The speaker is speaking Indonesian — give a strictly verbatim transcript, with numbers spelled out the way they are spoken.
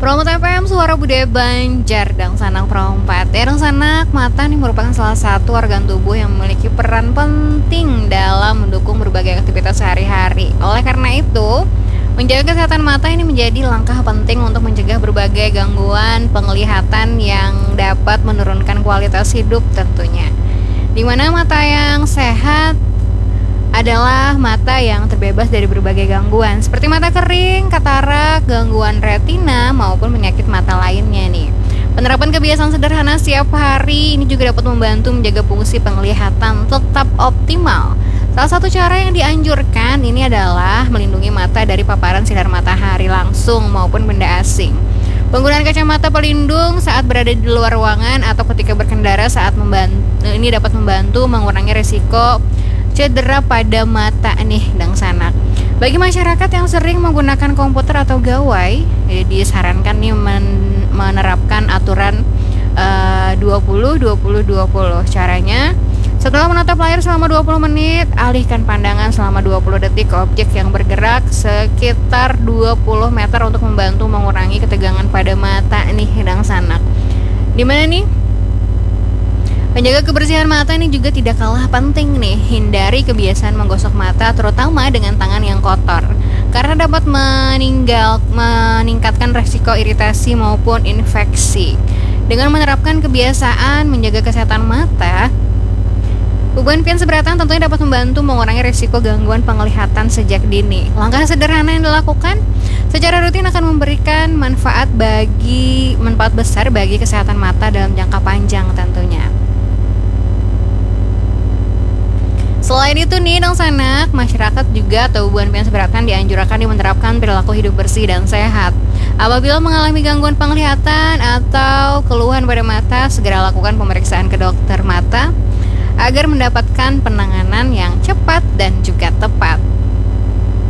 Promo T P M Suara Budaya Banjar Dang Sanak Perompat. Ya, Dang Sanak, mata nih merupakan salah satu organ tubuh yang memiliki peran penting dalam mendukung berbagai aktivitas sehari-hari. Oleh karena itu, menjaga kesehatan mata ini menjadi langkah penting untuk mencegah berbagai gangguan penglihatan yang dapat menurunkan kualitas hidup tentunya. Di mana mata yang sehat adalah mata yang terbebas dari berbagai gangguan seperti mata kering, katarak, gangguan retina maupun penyakit mata lainnya nih. Penerapan kebiasaan sederhana setiap hari ini juga dapat membantu menjaga fungsi penglihatan tetap optimal. Salah satu cara yang dianjurkan ini adalah melindungi mata dari paparan sinar matahari langsung maupun benda asing. Penggunaan kacamata pelindung saat berada di luar ruangan atau ketika berkendara saat membantu, ini dapat membantu mengurangi risiko cedera pada mata nih Dang Sanak. Bagi masyarakat yang sering menggunakan komputer atau gawai, ya disarankan nih men- menerapkan aturan uh, dua puluh dua puluh dua puluh. Caranya, setelah menatap layar selama dua puluh menit, alihkan pandangan selama dua puluh detik ke objek yang bergerak sekitar dua puluh meter untuk membantu mengurangi ketegangan pada mata nih Dang Sanak. Dimana nih? Menjaga kebersihan mata ini juga tidak kalah penting nih. Hindari kebiasaan menggosok mata terutama dengan tangan yang kotor karena dapat meninggal, meningkatkan resiko iritasi maupun infeksi. Dengan menerapkan kebiasaan menjaga kesehatan mata, Uban pian seberatan tentunya dapat membantu mengurangi risiko gangguan penglihatan sejak dini. Langkah sederhana yang dilakukan secara rutin akan memberikan manfaat bagi manfaat besar bagi kesehatan mata dalam jangka panjang tentunya. Selain itu nih Dang Sanak, masyarakat juga atau Uban pian seberatan dianjurkan menerapkan perilaku hidup bersih dan sehat. Apabila mengalami gangguan penglihatan atau keluhan pada mata, segera lakukan pemeriksaan ke dokter mata agar mendapatkan penanganan yang cepat dan juga tepat.